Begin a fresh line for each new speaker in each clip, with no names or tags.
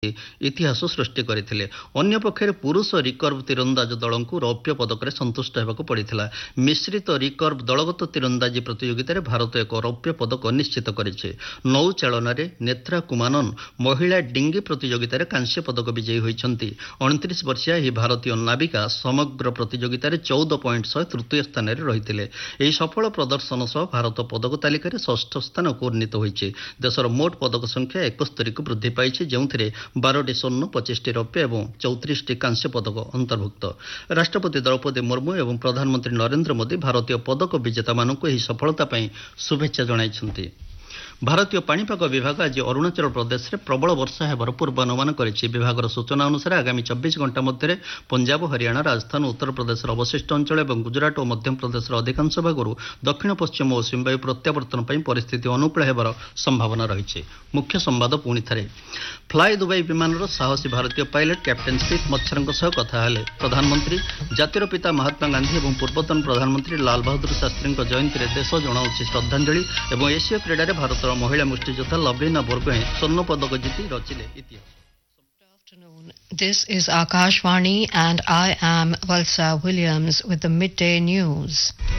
ଇତିହାସ ସୃଷ୍ଟି କରିଥିଲେ। ଅନ୍ୟପକ୍ଷରେ ପୁରୁଷ ରିକର୍ଭ ତୀରନ୍ଦାଜ ଦଳଙ୍କୁ ରୌପ୍ୟ ପଦକରେ ସନ୍ତୁଷ୍ଟ ହେବାକୁ ପଡ଼ିଥିଲା। ମିଶ୍ରିତ ରିକର୍ଭ ଦଳଗତ ତୀରନ୍ଦାଜୀ ପ୍ରତିଯୋଗିତାରେ ଭାରତ ଏକ ରୌପ୍ୟ ପଦକ ନିଶ୍ଚିତ କରିଛି। ନୌଚାଳନାରେ ନେତ୍ରା କୁମାନନ୍ ମହିଳା ଡିଙ୍ଗି ପ୍ରତିଯୋଗିତାରେ କାଂସ୍ୟ ପଦକ ବିଜୟୀ ହୋଇଛନ୍ତି। 29 ବର୍ଷିଆ ଏହି ଭାରତୀୟ ନାବିକା ସମଗ୍ର ପ୍ରତିଯୋଗିତାରେ 14 ପଏଣ୍ଟ ସହ ତୃତୀୟ ସ୍ଥାନରେ ରହିଥିଲେ। ଏହି ସଫଳ ପ୍ରଦର୍ଶନ ସହ ଭାରତ ପଦକ ତାଲିକାରେ ଷଷ୍ଠ ସ୍ଥାନକୁ ଉନ୍ନୀତ ହୋଇଛି। ଦେଶର ମୋଟ ପଦକ ସଂଖ୍ୟା 71କୁ ବୃଦ୍ଧି ପାଇଛି, ଯେଉଁଥିରେ 12ଟି ସ୍ୱର୍ଣ୍ଣ, 25ଟି ରୌପ୍ୟ ଏବଂ 34ଟି କାଂସ୍ୟ ପଦକ ଅନ୍ତର୍ଭୁକ୍ତ। ରାଷ୍ଟ୍ରପତି ଦ୍ରୌପଦୀ ମୁର୍ମୁ ଏବଂ ପ୍ରଧାନମନ୍ତ୍ରୀ ନରେନ୍ଦ୍ର ମୋଦି ଭାରତୀୟ ପଦକ ବିଜେତାମାନଙ୍କୁ ଏହି ସଫଳତା ପାଇଁ ଶୁଭେଚ୍ଛା ଜଣାଇଛନ୍ତି। ଭାରତୀୟ ପାଣିପାଗ ବିଭାଗ ଆଜି ଅରୁଣାଚଳ ପ୍ରଦେଶରେ ପ୍ରବଳ ବର୍ଷା ହେବାର ପୂର୍ବାନୁମାନ କରିଛି। ବିଭାଗର ସୂଚନା ଅନୁସାରେ ଆଗାମୀ 24 ଘଣ୍ଟା ମଧ୍ୟରେ ପଞ୍ଜାବ, ହରିୟାଣା, ରାଜସ୍ଥାନ, ଉତ୍ତରପ୍ରଦେଶର ଅବଶିଷ୍ଟ ଅଞ୍ଚଳ ଏବଂ ଗୁଜରାଟ ଓ ମଧ୍ୟପ୍ରଦେଶର ଅଧିକାଂଶ ଭାଗରୁ ଦକ୍ଷିଣ ପଶ୍ଚିମ ମୌସୁମୀ ବାୟୁ ପ୍ରତ୍ୟାବର୍ତ୍ତନ ପାଇଁ ପରିସ୍ଥିତି ଅନୁକୂଳ ହେବାର ସମ୍ଭାବନା ରହିଛି। ମୁଖ୍ୟ ସମ୍ବାଦ ପୁଣି ଥରେ। ଫ୍ଲାଏ ଦୁବାଇ ବିମାନର ସାହସୀ ଭାରତୀୟ ପାଇଲଟ କ୍ୟାପ୍ଟେନ୍ ସ୍ମିଥ୍ ମଚ୍ଛରଙ୍କ ସହ କଥା ହେଲେ ପ୍ରଧାନମନ୍ତ୍ରୀ। ଜାତିର ପିତା ମହାତ୍ମା ଗାନ୍ଧୀ ଏବଂ ପୂର୍ବତନ ପ୍ରଧାନମନ୍ତ୍ରୀ ଲାଲ ବାହାଦୁର ଶାସ୍ତ୍ରୀଙ୍କ ଜୟନ୍ତୀରେ ଦେଶ ଜଣାଉଛି ଶ୍ରଦ୍ଧାଞ୍ଜଳି। ଏବଂ ଏସୀୟ କ୍ରୀଡ଼ାରେ ଭାରତର ମହିଳା ମୁଷ୍ଟିଯୋଦ୍ଧା ଲଭ୍ଲିନା ବୋର୍ଗୋହେଁ ସ୍ୱର୍ଣ୍ଣ ପଦକ ଜିତି ରଚିଲେ ଇତିହାସ।
This is Akashvani and I am Valsa Williams with the midday news.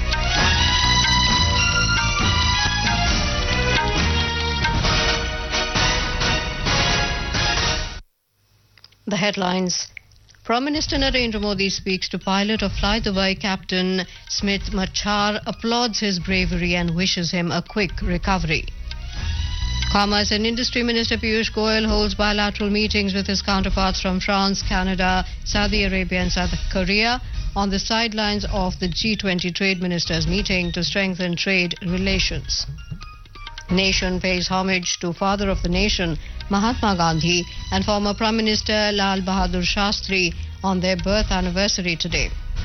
The headlines. Prime Minister Narendra Modi speaks to pilot of Fly Dubai Captain Smith Machar, applauds his bravery and wishes him a quick recovery. Commerce and Industry Minister Piyush Goyal holds bilateral meetings with his counterparts from France, Canada, Saudi Arabia and South Korea on the sidelines of the G20 Trade Ministers meeting to strengthen trade relations. Nation pays homage to father of the nation, Mahatma Gandhi, and former Prime Minister Lal Bahadur Shastri on their birth anniversary today.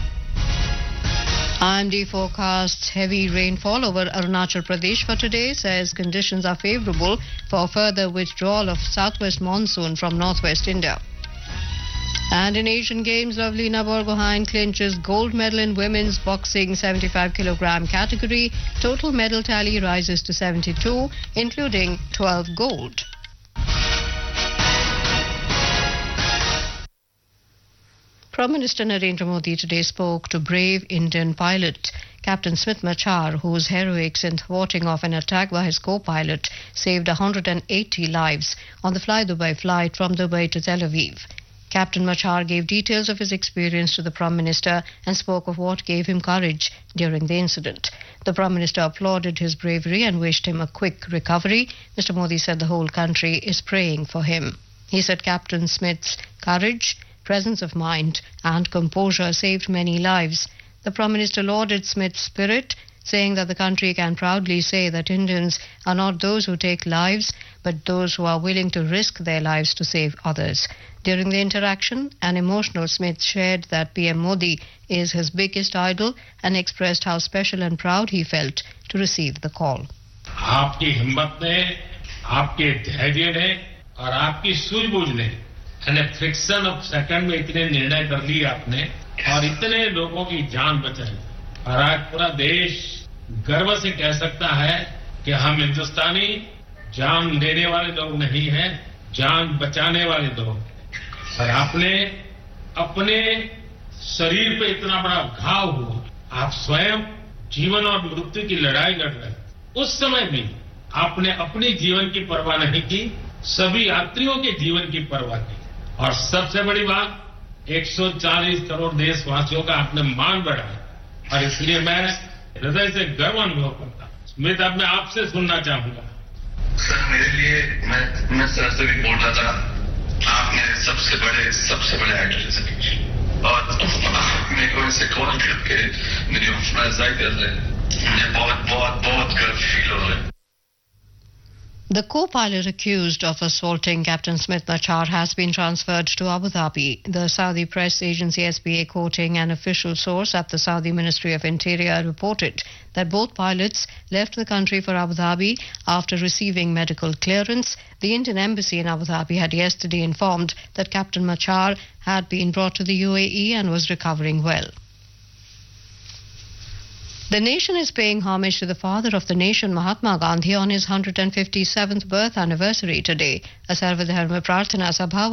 IMD forecasts heavy rainfall over Arunachal Pradesh for today, says conditions are favourable for further withdrawal of southwest monsoon from northwest India. And in Asian Games, Lovelina Borgohain clinches gold medal in women's boxing 75 kilogram category. Total medal tally rises to 72, including 12 gold. Prime Minister Narendra Modi today spoke to brave Indian pilot Captain Smith Machar, whose heroics in thwarting off an attack by his co-pilot saved 180 lives on the Fly Dubai flight from Dubai to Tel Aviv. Captain Machar gave details of his experience to the Prime Minister and spoke of what gave him courage during the incident. The Prime Minister applauded his bravery and wished him a quick recovery. Mr. Modi said the whole country is praying for him. He said Captain Smith's courage, presence of mind and composure saved many lives. The Prime Minister lauded Smith's spirit, saying that the country can proudly say that Indians are not those who take lives, but those who are willing to risk their lives to save others. During the interaction, an emotional Smith shared that PM Modi is his biggest idol and expressed how special and proud he felt to receive the call.
आपकी हिम्मत ने, आपके धैर्य ने और आपकी सूझबूझ ने फ्रिक्शन ऑफ सेकंड में इतने निर्णय कर लिए आपने और इतने लोगों की जान बचाई और आज पूरा देश गर्व से कह सकता है कि हम हिंदुस्तानी जान देने वाले लोग नहीं हैं, जान बचाने वाले लोग। और आपने अपने शरीर पे इतना बड़ा घाव हुआ, आप स्वयं जीवन और मृत्यु की लड़ाई लड़ रहे, उस समय भी आपने अपनी जीवन की परवाह नहीं की, सभी यात्रियों के जीवन की परवाह की। और सबसे बड़ी बात, 140 करोड़ देशवासियों का आपने मान बढ़ाया और इसलिए मैं हृदय से गर्व अनुभव करता हूं। स्मिथ, अब मैं आपसे सुनना चाहूंगा।
सर, मेरे लिए मैं सर से भी बोल रहा था, आप मेरे सबसे बड़े एक्टर हैं और मेरे को ऐसे कॉल करके मेरी हौसला अफजाई कर रहे हैं, मुझे बहुत बहुत बहुत गर्व फील हो रहा है।
The co-pilot accused of assaulting Captain Smith Machar has been transferred to Abu Dhabi. The Saudi press agency SPA, quoting an official source at the Saudi Ministry of Interior, reported that both pilots left the country for Abu Dhabi after receiving medical clearance. The Indian embassy in Abu Dhabi had yesterday informed that Captain Machar had been brought to the UAE and was recovering well. The nation is paying homage to the father of the nation, Mahatma Gandhi, on his 157th birth anniversary today. A Sarvadharma Prarthana Sabha